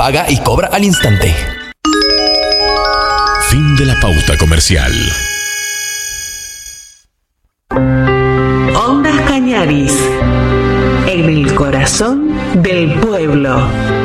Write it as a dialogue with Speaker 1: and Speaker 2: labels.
Speaker 1: paga y cobra al instante.
Speaker 2: Fin de la pauta comercial.
Speaker 3: Ondas Cañaris, en el corazón del pueblo.